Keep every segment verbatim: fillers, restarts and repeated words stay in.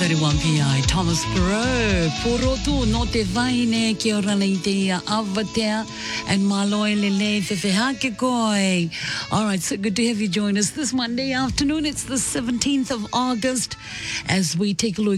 thirty-one P I, Thomas Perot, Porotu, no te vaine, ki ora nei te avatea, and maloi lele fefehake koi. All right, so good to have you join us this Monday afternoon. It's the seventeenth of August as we take a look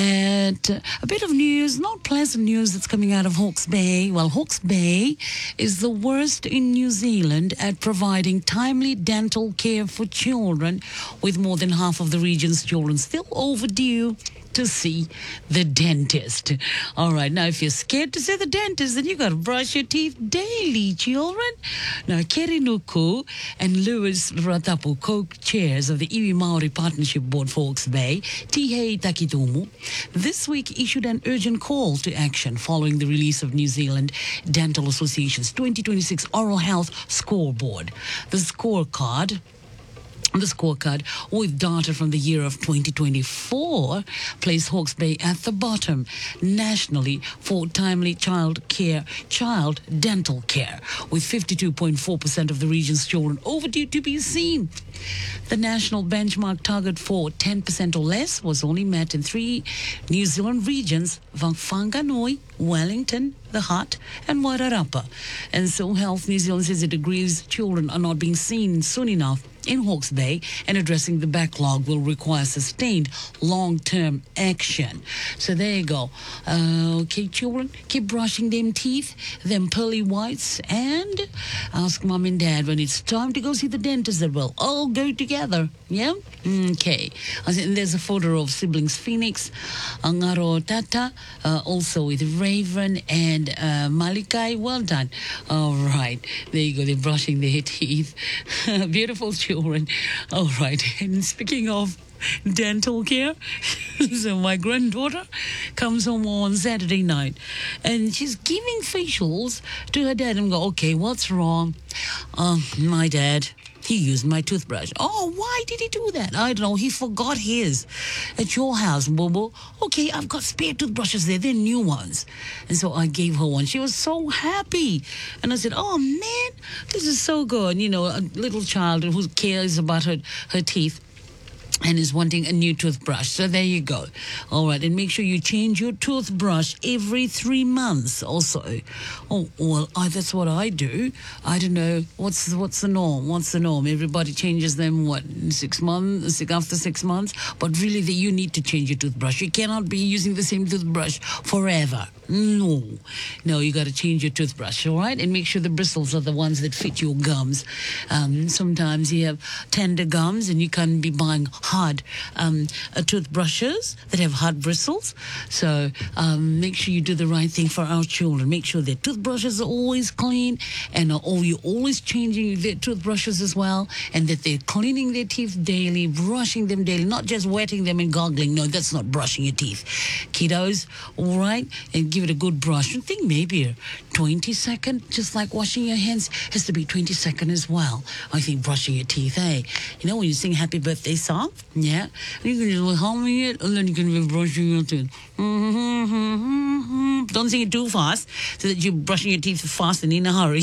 at a bit of news, not pleasant news that's coming out of Hawke's Bay. Well, Hawke's Bay is the worst in New Zealand at providing timely dental care for children, with more than half of the region's children still overdue to see the dentist. All right, now if you're scared to see the dentist, then you got to brush your teeth daily, children. Now, Keri Nuku and Lewis Ratapu, co-chairs of the Iwi Maori Partnership Board for Hawke's Bay, Tihei Takitumu, this week issued an urgent call to action following the release of New Zealand Dental Association's twenty twenty-six Oral Health Scoreboard. The scorecard The scorecard, with data from the year of twenty twenty-four, placed Hawke's Bay at the bottom nationally for timely child care, child dental care, with fifty-two point four percent of the region's children overdue to be seen. The national benchmark target for ten percent or less was only met in three New Zealand regions: Whanganui, Wellington, the Hutt, and Wairarapa. And so Health New Zealand says it agrees children are not being seen soon enough in Hawke's Bay, and addressing the backlog will require sustained long-term action. So there you go. Uh, okay, children, keep brushing them teeth, them pearly whites, and ask mom and dad when it's time to go see the dentist that we'll all go together. Yeah? Okay. And there's a photo of siblings Phoenix, Angaro Tata, uh, also with Raven and uh, Malikai. Well done. All right. There you go. They're brushing their teeth. Beautiful children. All right. And speaking of dental care, so my granddaughter comes home on Saturday night and she's giving facials to her dad and go, okay, what's wrong? Um, my dad, he used my toothbrush. Oh, why did he do that? I don't know. He forgot his at your house, Bobo. Okay, I've got spare toothbrushes there. They're new ones. And so I gave her one. She was so happy. And I said, oh, man, this is so good. You know, a little child who cares about her, her teeth and is wanting a new toothbrush. So there you go. All right, and make sure you change your toothbrush every three months also. Oh, well, I, that's what I do. I don't know. What's what's the norm? What's the norm? Everybody changes them, what, six months, after six months? But really, the, you need to change your toothbrush. You cannot be using the same toothbrush forever. No. No, you got to change your toothbrush, all right? And make sure the bristles are the ones that fit your gums. Um, sometimes you have tender gums and you can't be buying hard um, uh, toothbrushes that have hard bristles. So um, make sure you do the right thing for our children. Make sure their toothbrushes are always clean, and are all, you're always changing their toothbrushes as well, and that they're cleaning their teeth daily, brushing them daily, not just wetting them and goggling. No, that's not brushing your teeth. Kiddos, all right? And give it a good brush. I think maybe a twenty second, just like washing your hands, has to be twenty second as well. I think brushing your teeth, eh? You know, when you sing happy birthday song, yeah, you can just be humming it, and then you can be brushing your teeth. Mm-hmm. Don't sing it too fast, so that you're brushing your teeth fast and in a hurry.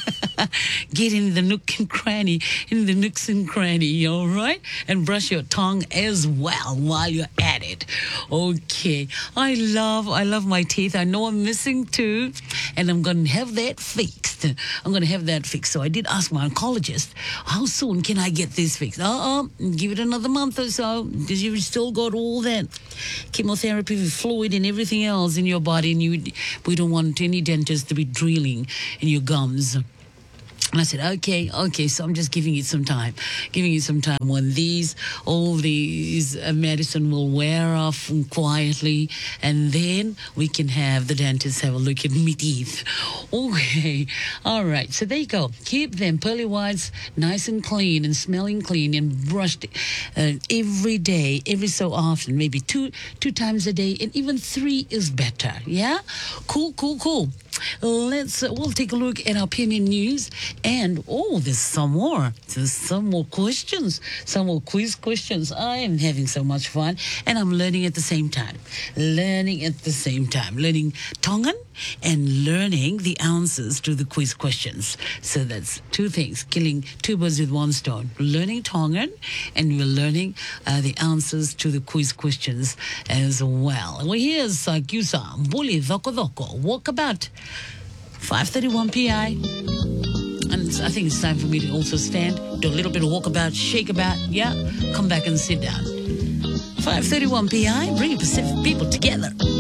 Get in the nook and cranny, in the nooks and cranny, all right? And brush your tongue as well while you're at it. Okay. I love, I love my teeth. I know I'm missing two, and I'm going to have that fixed. I'm going to have that fixed. So I did ask my oncologist, how soon can I get this fixed? Uh-uh, give it another month or so, because you've still got all that chemotherapy with fluid and everything else in your body, and you, we don't want any dentist to be drilling in your gums. And I said, okay, okay, so I'm just giving it some time, giving it some time. When these, all these uh, medicine will wear off quietly, and then we can have the dentist have a look at me teeth. Okay, all right, so there you go. Keep them pearly whites nice and clean and smelling clean and brushed uh, every day, every so often, maybe two two times a day, and even three is better, yeah? Cool, cool, cool. Let's, uh, we'll take a look at our P M N News. And, oh, there's some more. There's some more questions. Some more quiz questions. I am having so much fun. And I'm learning at the same time. Learning at the same time. Learning Tongan and learning the answers to the quiz questions. So that's two things, killing two birds with one stone. Learning Tongan, and we're learning uh, the answers to the quiz questions as well. Well, here's uh, Kyusa, Mbuli Dhoko Dhoko, Walkabout, five thirty-one P I. And I think it's time for me to also stand, do a little bit of walkabout, shake about, yeah, come back and sit down. five thirty-one P I, bringing Pacific people together.